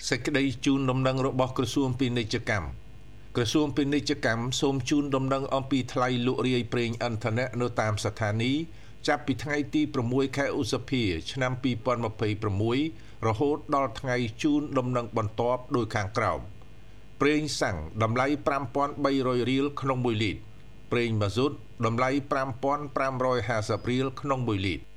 សេចក្តីជូនដំណឹងរបស់ក្រសួងពាណិជ្ជកម្មក្រសួងពាណិជ្ជកម្មសូមជូនដំណឹងអំពីថ្លៃលក់រាយប្រេងឥន្ធនៈនៅតាមស្ថានីយ៍ចាប់ពីថ្ងៃទី6ខែឧសភាឆ្នាំ2026រហូតដល់ថ្ងៃជូនដំណឹងបន្ទាប់ដោយខាងក្រោមប្រេងសាំងតម្លៃ 5,300 រៀលក្នុង1លីត្រប្រេងម៉ាស៊ូតតម្លៃ 5,550 រៀលក្នុង1លីត្រ